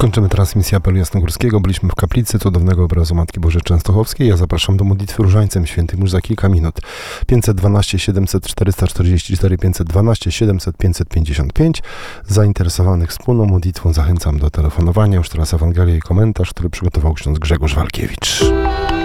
Kończymy transmisję apelu jasnogórskiego. Byliśmy w kaplicy cudownego obrazu Matki Bożej Częstochowskiej. Ja zapraszam do modlitwy różańcem świętym już za kilka minut. 512 700 444 512 700 555. Zainteresowanych wspólną modlitwą zachęcam do telefonowania. Już teraz Ewangelia i komentarz, który przygotował ksiądz Grzegorz Walkiewicz.